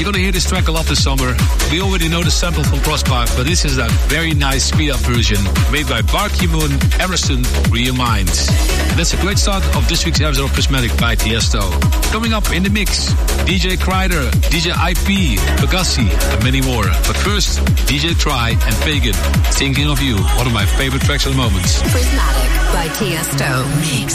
You're gonna hear this track a lot this summer. We already know the sample from Crosspark, but this is a very nice speed-up version made by Bart Moon, Harrison, Real Minds. And that's a great start of this week's episode of Prismatic by Tiesto. Coming up in the mix, DJ Kreider, DJ IP, Pegassi, and many more. But first, DJ Try and Pagan, Thinking of You, one of my favorite tracks at the moment. Prismatic by Tiesto. Mix.